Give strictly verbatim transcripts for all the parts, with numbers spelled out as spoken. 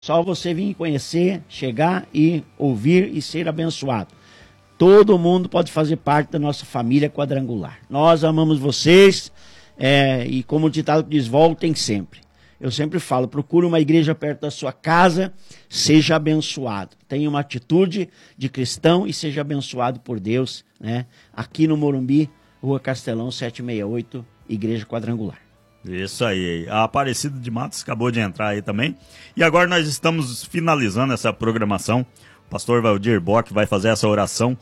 Só você vir conhecer, chegar e ouvir e ser abençoado. Todo mundo pode fazer parte da nossa família quadrangular. Nós amamos vocês é, e como o ditado diz, voltem sempre. Eu sempre falo, procure uma igreja perto da sua casa, seja abençoado. Tenha uma atitude de cristão e seja abençoado por Deus, né? Aqui no Morumbi, Rua Castelão setecentos e sessenta e oito, Igreja Quadrangular. Isso aí, a Aparecida de Matos acabou de entrar aí também. E agora nós estamos finalizando essa programação. O pastor Valdir Bock vai fazer essa oração,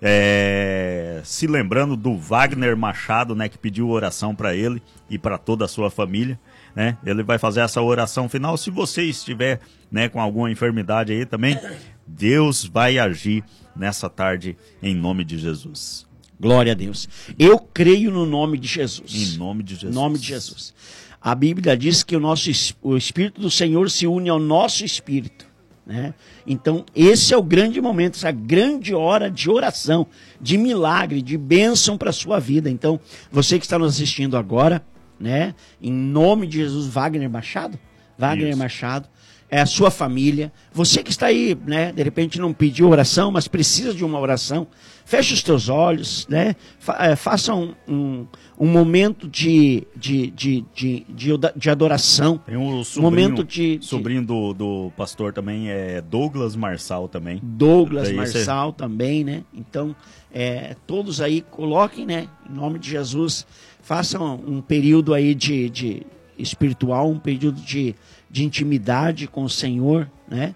é, se lembrando do Wagner Machado, né, que pediu oração para ele e para toda a sua família, né? Ele vai fazer essa oração final. Se você estiver, né, com alguma enfermidade aí também, Deus vai agir nessa tarde em nome de Jesus. Glória a Deus. Eu creio no nome de Jesus. Em nome de Jesus. Em nome de Jesus. A Bíblia diz que o, nosso, o Espírito do Senhor se une ao nosso Espírito, né? Então, esse é o grande momento, essa grande hora de oração, de milagre, de bênção para a sua vida. Então, você que está nos assistindo agora, né? Em nome de Jesus, Wagner Machado, Wagner Isso. Machado, é a sua família. Você que está aí, né? De repente não pediu oração, mas precisa de uma oração. Feche os teus olhos, né? Fa faça um, um, um momento de, de, de, de, de, de adoração. Tem um sobrinho, momento de, de... sobrinho do, do pastor também, é Douglas Marçal também. Douglas Marçal também, né? Então, é, todos aí coloquem, né? Em nome de Jesus, façam um período aí de, de espiritual, um período de, de intimidade com o Senhor, né?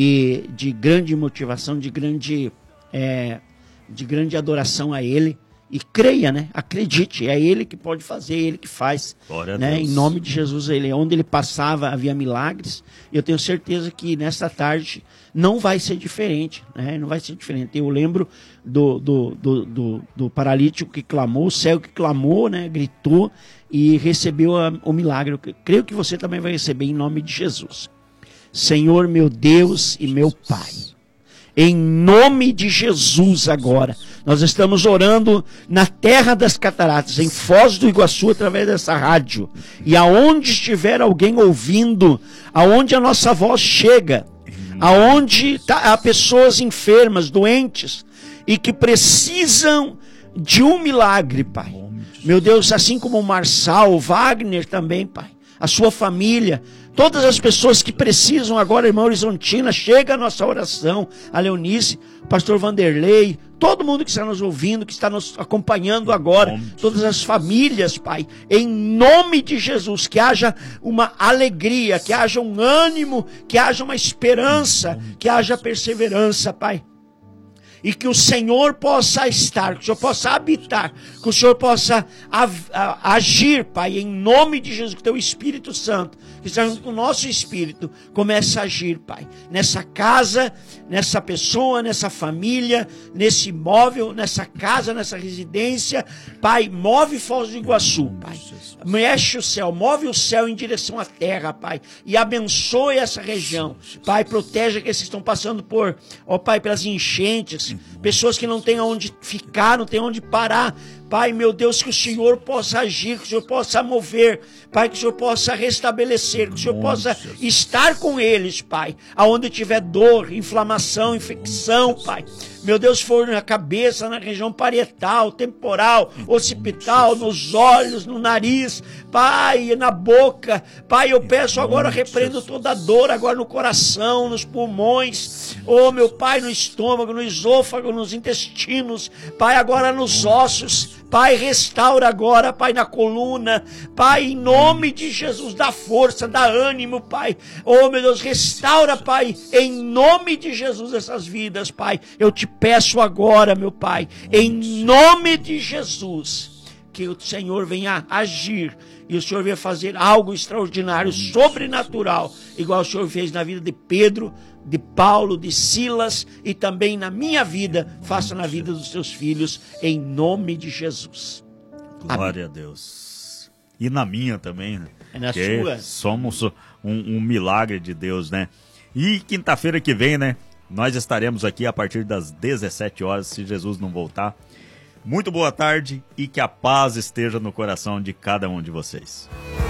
E de grande motivação, de grande... É, de grande adoração a Ele, e creia, né? Acredite, é Ele que pode fazer, é Ele que faz. Glória a né? Deus. Em nome de Jesus, ele, onde Ele passava havia milagres, e eu tenho certeza que nesta tarde não vai ser diferente, né? Não vai ser diferente. Eu lembro do, do, do, do, do paralítico que clamou, o cego que clamou, né? Gritou e recebeu a, o milagre. Eu creio que você também vai receber em nome de Jesus. Senhor, meu Deus e meu Pai, em nome de Jesus agora, nós estamos orando na terra das cataratas, em Foz do Iguaçu, através dessa rádio. E aonde estiver alguém ouvindo, aonde a nossa voz chega, aonde tá, há pessoas enfermas, doentes, e que precisam de um milagre, Pai. Meu Deus, assim como o Marçal, o Wagner também, Pai. A sua família, todas as pessoas que precisam agora, irmã Horizontina, chega a nossa oração, a Leonice, o pastor Vanderlei, todo mundo que está nos ouvindo, que está nos acompanhando agora, todas as famílias, Pai, em nome de Jesus, que haja uma alegria, que haja um ânimo, que haja uma esperança, que haja perseverança, Pai. E que o Senhor possa estar, que o Senhor possa habitar, que o Senhor possa agir, Pai, em nome de Jesus, que o Teu Espírito Santo, que está junto com o nosso Espírito, comece a agir, Pai, nessa casa, nessa pessoa, nessa família, nesse imóvel, nessa casa, nessa residência. Pai, move Foz do Iguaçu, Pai. Mexe o céu, move o céu em direção à terra, Pai, e abençoe essa região. Pai, proteja aqueles que estão passando por, ó Pai, pelas enchentes, pessoas que não têm onde ficar, não têm onde parar. Pai, meu Deus, que o Senhor possa agir, que o Senhor possa mover, Pai, que o Senhor possa restabelecer, que o Senhor possa estar com eles, Pai, aonde tiver dor, inflamação, infecção, Pai. Meu Deus, for na cabeça, na região parietal, temporal, occipital, nos olhos, no nariz, Pai, na boca. Pai, eu peço agora, repreendo toda dor agora no coração, nos pulmões, oh meu Pai, no estômago, no esôfago, nos intestinos, Pai, agora nos ossos. Pai, restaura agora, Pai, na coluna. Pai, em nome de Jesus, dá força, dá ânimo, Pai. Oh, meu Deus, restaura, Pai, em nome de Jesus essas vidas, Pai. Eu te peço agora, meu Pai, em nome de Jesus, que o Senhor venha agir e o Senhor venha fazer algo extraordinário, sobrenatural, igual o Senhor fez na vida de Pedro, de Paulo, de Silas e também na minha vida, faça na vida dos seus filhos, em nome de Jesus. Glória Amém. A Deus. E na minha também, né? É na Porque sua. Somos um, um milagre de Deus, né? E quinta-feira que vem, né? Nós estaremos aqui a partir das dezessete horas, se Jesus não voltar. Muito boa tarde e que a paz esteja no coração de cada um de vocês.